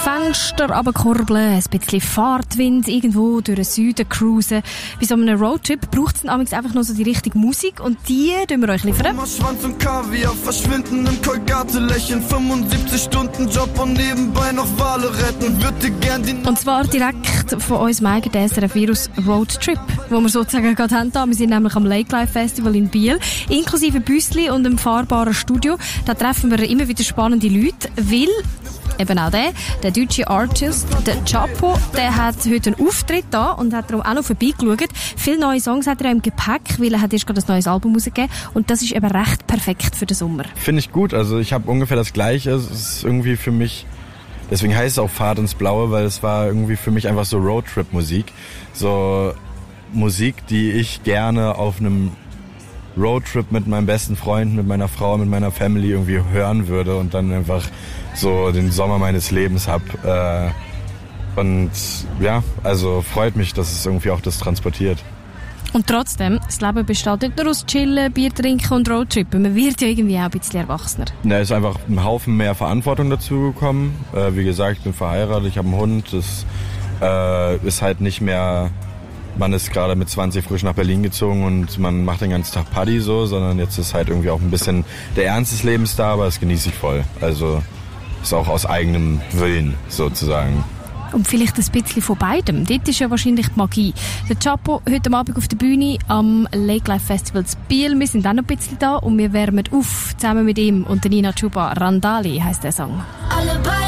Fenster runterkurbeln, ein bisschen Fahrtwind, irgendwo durch den Süden cruisen. Bei so einem Roadtrip braucht es einfach nur so die richtige Musik und die tun wir euch liefern. Schwanz und Kaviar, verschwinden im Kolgate, lächeln, 75 Stunden Job und nebenbei noch Wale retten, würde gern die... Und zwar direkt von unserem eigenen SRF-Virus Roadtrip, wo wir sozusagen gerade haben. Wir sind nämlich am Lake Life Festival in Biel, inklusive Büssli und einem fahrbaren Studio. Da treffen wir immer wieder spannende Leute, weil eben auch der deutsche Artist, der Chapo, der hat heute einen Auftritt da und hat darum auch noch vorbeigeschaut. Viele neue Songs hat er im Gepäck, weil er hat erst gerade ein neues Album rausgegeben und das ist eben recht perfekt für den Sommer. Finde ich gut, also ich habe ungefähr das Gleiche, es ist irgendwie für mich, deswegen heißt es auch Fahrt ins Blaue, weil es war irgendwie für mich einfach so Roadtrip-Musik, so Musik, die ich gerne auf einem Roadtrip mit meinem besten Freund, mit meiner Frau, mit meiner Family irgendwie hören würde und dann einfach so den Sommer meines Lebens hab. Und ja, also freut mich, dass es irgendwie auch das transportiert. Und trotzdem, das Leben besteht nicht nur aus Chillen, Bier trinken und Roadtrippen. Man wird ja irgendwie auch ein bisschen erwachsener. Da ist einfach ein Haufen mehr Verantwortung dazu gekommen. Wie gesagt, ich bin verheiratet, ich habe einen Hund. Das ist halt nicht mehr... Man ist gerade mit 20 frisch nach Berlin gezogen und man macht den ganzen Tag Party so, sondern jetzt ist halt irgendwie auch ein bisschen der Ernst des Lebens da, aber das genieße ich voll. Also ist auch aus eigenem Willen sozusagen. Und vielleicht ein bisschen von beidem. Dort ist ja wahrscheinlich die Magie. Der Chapo heute Abend auf der Bühne am Lake Life Festival in Biel. Wir sind auch noch ein bisschen da und wir wärmen auf, zusammen mit ihm und der Nina Chuba. Randali heisst der Song.